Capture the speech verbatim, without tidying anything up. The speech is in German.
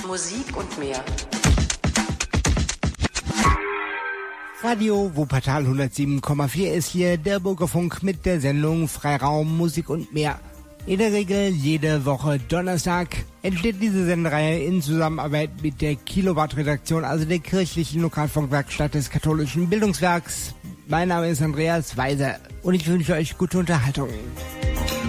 Musik und mehr. Radio Wuppertal hundertsieben Komma vier ist hier der Bürgerfunk mit der Sendung Freiraum, Musik und mehr. In der Regel jede Woche Donnerstag entsteht diese Sendereihe in Zusammenarbeit mit der Kilowatt-Redaktion, also der kirchlichen Lokalfunkwerkstatt des katholischen Bildungswerks. Mein Name ist Andreas Weiser und ich wünsche euch gute Unterhaltung.